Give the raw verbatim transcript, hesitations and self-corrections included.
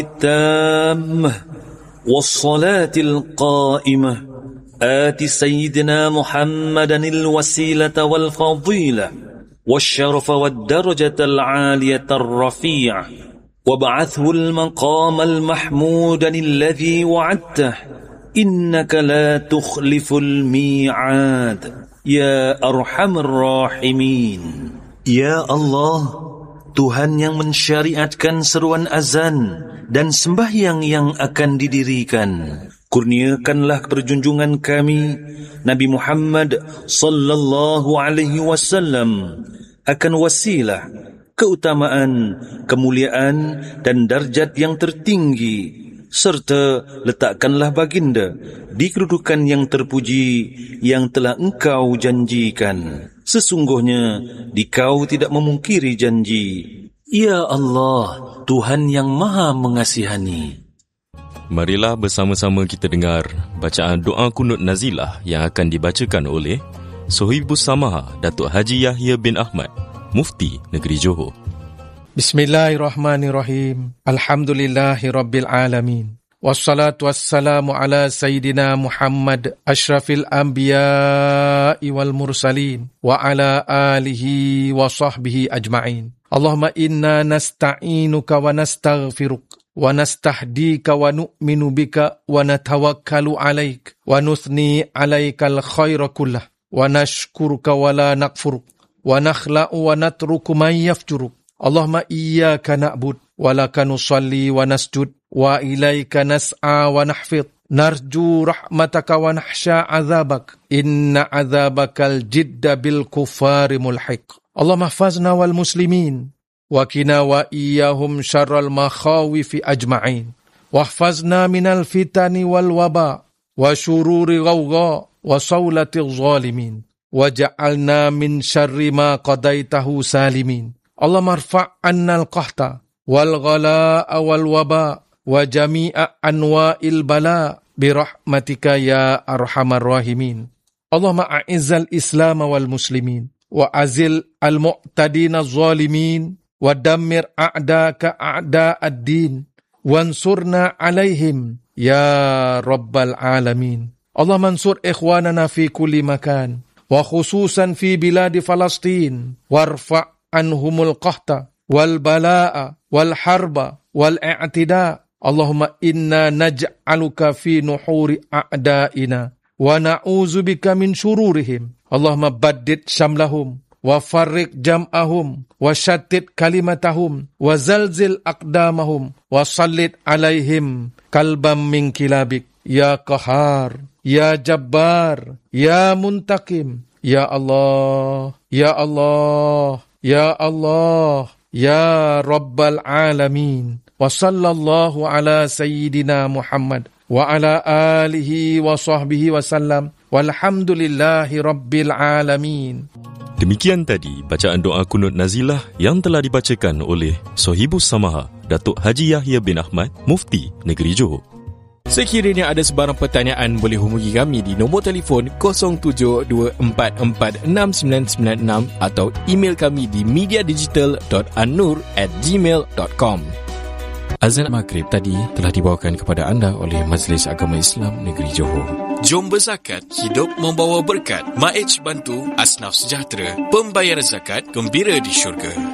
التامة والصلاة القائمة آت سيدنا محمدا الوسيلة والفضيلة والشرف والدرجة العالية الرفيعة وابعثه المقام المحمود الذي وعدته إنك لا تخلف الميعاد يا أرحم الراحمين. Ya Allah, Tuhan yang mensyariatkan seruan azan dan sembahyang yang akan didirikan, kurniakanlah perjunjungan kami Nabi Muhammad sallallahu alaihi wasallam akan wasilah, keutamaan, kemuliaan dan darjat yang tertinggi, serta letakkanlah baginda di kedudukan yang terpuji yang telah engkau janjikan. Sesungguhnya dikau tidak memungkiri janji. Ya Allah, Tuhan yang Maha Mengasihani. Marilah bersama-sama kita dengar bacaan doa kunut nazilah yang akan dibacakan oleh Sohibus Samaha Datuk Haji Yahya bin Ahmad, Mufti Negeri Johor. Bismillahirrahmanirrahim. Alhamdulillahi Rabbil Alamin. Wassalatu wassalamu ala Sayyidina Muhammad Ashrafil Anbiya'i wal Mursalin wa ala alihi wa sahbihi ajma'in. Allahumma inna nasta'inuka wa nastaghfiruk wa nastahdika wa nu'minu bika wa natawakkalu alaik wa nuthni alaikal khaira kullah wa nashkuruka wa la nakfuruk wa nakhla'u wa natruku man yafjuruk. Allahumma iyyaka na'bud wa laka nusalli wa nasjud wa ilaika nas'a wa nahfid narju rahmataka wa nahsha azabak inna azabakal jidda bil kufari mulhiq. Allahumma hafazna wal muslimin wa kina wa iyahum syarral makhawifi ajma'in wa hafazna minal fitani wal waba wa syururi ghawgha wa sawlati zalimin wa ja'alna min syarri ma qadaitahu salimin. Allahumma rfa' annal qahta wal ghalaa wal waba wa jami'a anwa'il bala birahmatika ya arhamar rahimin. Allahumma a'izzal islam wal muslimin wa azil al mu'tadin az-zalimin wa dammir a'daka a'da'ad din wansurna alaihim ya rabbal alamin. Allahumma ansur ikhwanana fi kulli makan wa khususan fi biladi Falastin warfa' anhumul qahta wal balaa wal harba wal i'tida. Allahumma inna naj'aluka fi nuhuri a'daina wa na'udzubika min syururihim. Allahumma baddid syamlahum wa farriq jam'ahum wa shattit kalimatahum wa zalzil aqdamahum wa sallit alaihim kalbam min kilabik ya qahar ya jabbar ya muntakim. Ya Allah, ya Allah, ya Allah, ya Rabbal Alamin. Wa sallallahu ala Sayyidina Muhammad wa ala alihi wa sahbihi wa sallam. Walhamdulillahi Rabbil Alamin. Demikian tadi bacaan doa kunut nazilah yang telah dibacakan oleh Sohibus Samaha Datuk Haji Yahya bin Ahmad, Mufti Negeri Johor. Sekiranya ada sebarang pertanyaan, boleh hubungi kami di nombor telefon kosong tujuh dua empat empat enam sembilan sembilan enam atau email kami di mediadigital dot annur at gmail dot com. Azan Maghrib tadi telah dibawakan kepada anda oleh Majlis Agama Islam Negeri Johor. Jom berzakat, hidup membawa berkat. Maej bantu asnaf sejahtera. Pembayar zakat gembira di syurga.